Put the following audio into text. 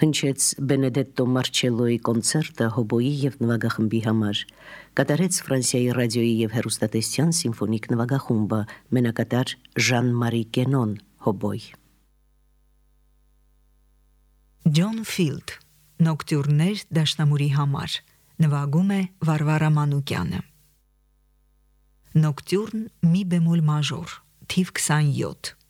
հնչեց Բենեդետտո Մարչելլոյի կոնցերտը հոբոյի եւ նվագախմբի համար, կատարեց Ֆրանսիայի ռադիոյի եւ հեռուստատեսության սիմֆոնիկ նվագախումբը, մենակատար Ժան-Մարի Կենոն, հոբոյ։ Ջոն Ֆիլդ, Նոկտյուրներ դաշնամուրի համար, նվագում է Վարվարա Մանուկյանը։ Նոկտյուրն մի բեմոլ մաժոր, թիվ 27